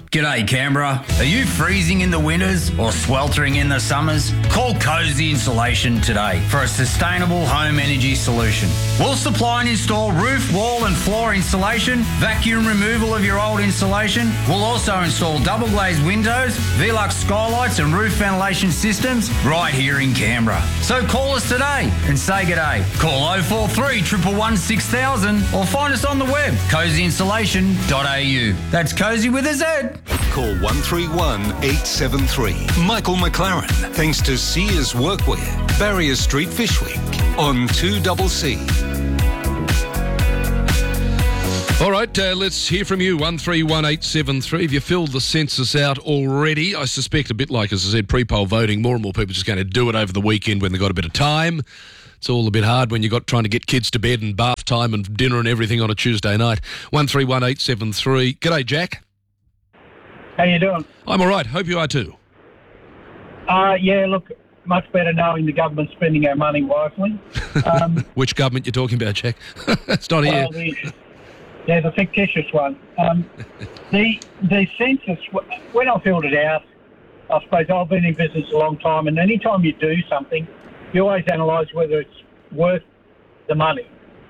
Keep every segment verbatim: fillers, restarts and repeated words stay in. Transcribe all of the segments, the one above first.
G'day Canberra. Are you freezing in the winters or sweltering in the summers? Call Cozy Insulation today for a sustainable home energy solution. We'll supply and install roof, wall and floor insulation, vacuum removal of your old insulation. We'll also install double glazed windows, Velux skylights and roof ventilation systems right here in Canberra. So call us today and say g'day. Call oh four three, one one one, six thousand or find us on the web, cozy insulation dot a u. That's Cozy with a Z. Call one three one, eight seven three. Michael McLaren, thanks to Sears Workwear, Barrier Street, Fishwick, on two C C. All right, uh, let's hear from you, one three one eight seven three. Have you filled the census out already? I suspect a bit like, as I said, pre-poll voting, more and more people are just going to do it over the weekend when they've got a bit of time. It's all a bit hard when you've got trying to get kids to bed and bath time and dinner and everything on a Tuesday night. one three one eight seven three. G'day, Jack. How you doing? I'm all right. Hope you are too. Uh, yeah, look, much better knowing the government's spending our money wisely. Um, Which government you're talking about, Jack? It's not here. Well, the, yeah, the fictitious one. Um, the the census, when I filled it out, I suppose I've been in business a long time, and any time you do something, you always analyse whether it's worth the money.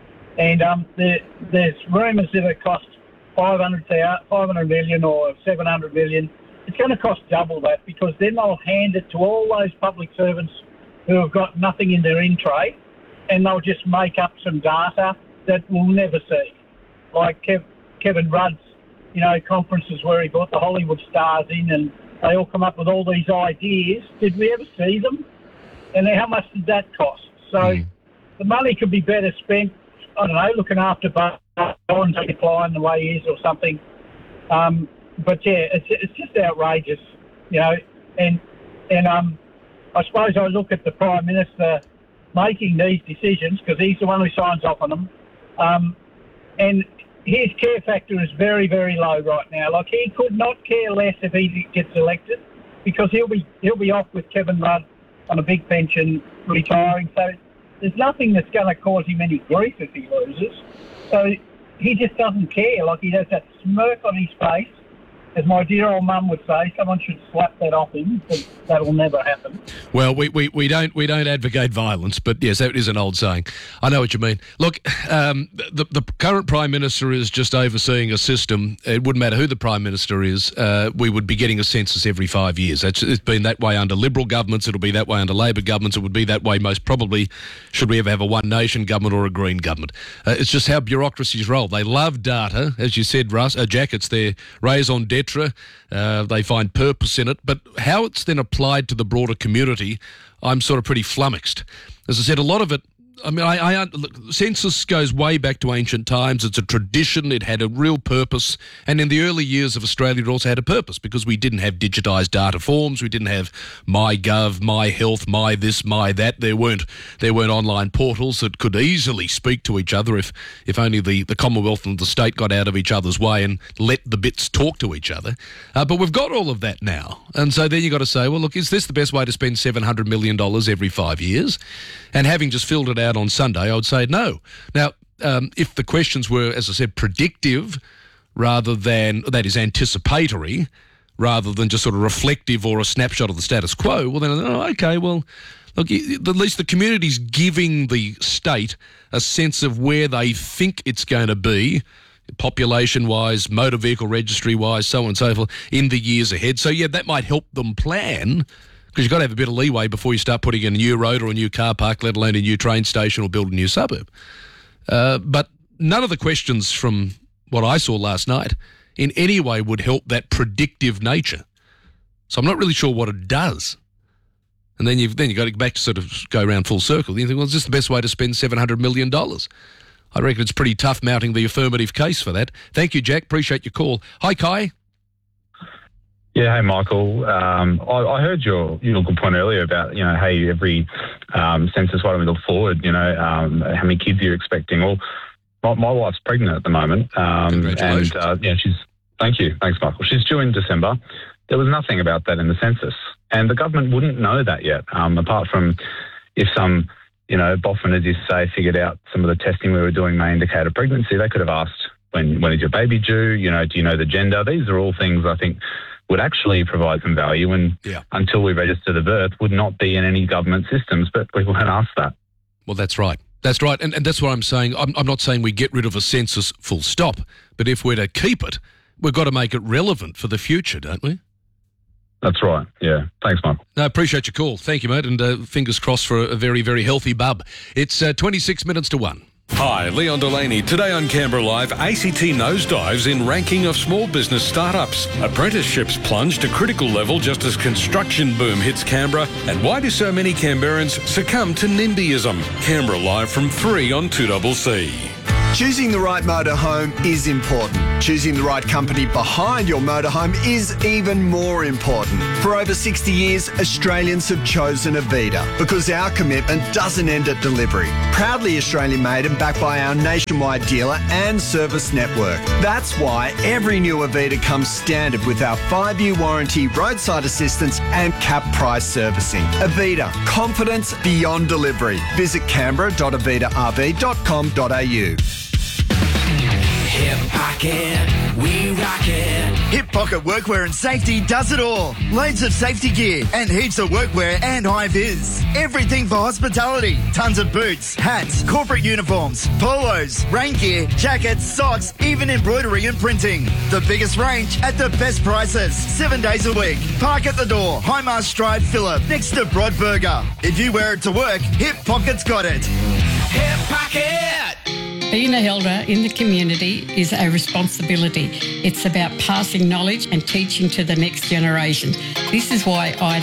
And um, the, there's rumours that it costs five hundred million or seven hundred million. It's going to cost double that, because then they'll hand it to all those public servants who have got nothing in their in-trade, and they'll just make up some data that we'll never see. Like Kev, Kevin Rudd's, you know, conferences where he brought the Hollywood stars in and they all come up with all these ideas. Did we ever see them? And how much did that cost? So mm. the money could be better spent, I don't know, looking after Bowen's decline the way he is or something. Um, but yeah, it's it's just outrageous, you know. And and um, I suppose I look at the Prime Minister making these decisions, because he's the one who signs off on them. Um, and his care factor is very, very low right now. Like, he could not care less if he gets elected, because he'll be he'll be off with Kevin Rudd on a big pension, retiring. So there's nothing that's going to cause him any grief if he loses. So he just doesn't care. Like, he has that smirk on his face. As my dear old mum would say, someone should slap that off him, because that'll never happen. Well, we, we, we don't we don't advocate violence, but yes, that is an old saying. I know what you mean. Look, um, the the current Prime Minister is just overseeing a system. It wouldn't matter who the Prime Minister is. Uh, we would be getting a census every five years. It's, it's been that way under Liberal governments. It'll be that way under Labor governments. It would be that way most probably should we ever have a One Nation government or a Green government. Uh, it's just how bureaucracies roll. They love data, as you said, Russ. Uh, Jack, it's their raison d'etre. Uh, they find purpose in it, but how it's then applied to the broader community, I'm sort of pretty flummoxed. As I said, a lot of it, I mean, I, I look, census goes way back to ancient times. It's a tradition. It had a real purpose. And in the early years of Australia, it also had a purpose, because we didn't have digitised data forms. We didn't have MyGov, My Health, My This, My That. There weren't there weren't online portals that could easily speak to each other if, if only the, the Commonwealth and the state got out of each other's way and let the bits talk to each other. Uh, but we've got all of that now. And so then you've got to say, well, look, is this the best way to spend seven hundred million dollars every five years? And having just filled it out on Sunday, I would say no. Now, um, if the questions were, as I said, predictive rather than, that is, anticipatory, rather than just sort of reflective or a snapshot of the status quo, well, then, oh, okay, well, look, at least the community's giving the state a sense of where they think it's going to be, population-wise, motor vehicle registry-wise, so on and so forth, in the years ahead. So, yeah, that might help them plan, because you've got to have a bit of leeway before you start putting in a new road or a new car park, let alone a new train station or build a new suburb. Uh, but none of the questions from what I saw last night in any way would help that predictive nature. So I'm not really sure what it does. And then you've then you've got to go back to sort of go around full circle. You think, well, is this the best way to spend seven hundred million dollars? I reckon it's pretty tough mounting the affirmative case for that. Thank you, Jack. Appreciate your call. Hi, Kai. Yeah, hey, Michael. Um, I, I heard your, your good point earlier about, you know, hey, every um, census, why don't we look forward, you know, um, how many kids you're expecting. Well, my, my wife's pregnant at the moment. Um, Congratulations. And, uh, yeah, she's, thank you. Thanks, Michael. She's due in December. There was nothing about that in the census. And the government wouldn't know that yet, um, apart from if some, you know, boffin, as you say, figured out some of the testing we were doing may indicate a pregnancy. They could have asked when when is your baby due? You know, do you know the gender? These are all things I think would actually provide some value, and yeah. until we register the birth, would not be in any government systems. But we weren't asked that. Well, that's right. That's right. And, and that's what I'm saying. I'm, I'm not saying we get rid of a census full stop, but if we're to keep it, we've got to make it relevant for the future, don't we? That's right. Yeah. Thanks, Michael. No, I appreciate your call. Thank you, mate. And uh, fingers crossed for a very, very healthy bub. It's uh, twenty-six minutes to one. Hi, Leon Delaney. Today on Canberra Live, A C T nosedives in ranking of small business startups. Apprenticeships plunge to critical level just as construction boom hits Canberra. And why do so many Canberrans succumb to NIMBYism? Canberra Live from three on two C C. Choosing the right motorhome is important. Choosing the right company behind your motorhome is even more important. For over sixty years, Australians have chosen Avita because our commitment doesn't end at delivery. Proudly Australian made and backed by our nationwide dealer and service network. That's why every new Avita comes standard with our five-year warranty, roadside assistance and cap price servicing. Avita, confidence beyond delivery. Visit canberra dot avita r v dot com dot a u. Hip Pocket, we rock it. Hip Pocket Workwear and Safety does it all. Loads of safety gear and heaps of workwear and high vis. Everything for hospitality. Tons of boots, hats, corporate uniforms, polos, rain gear, jackets, socks, even embroidery and printing. The biggest range at the best prices. Seven days a week. Park at the door. Highmast Drive, Phillip, next to Broadburger. If you wear it to work, Hip Pocket's got it. Hip Pocket! Being a elder in the community is a responsibility. It's about passing knowledge and teaching to the next generation. This is why I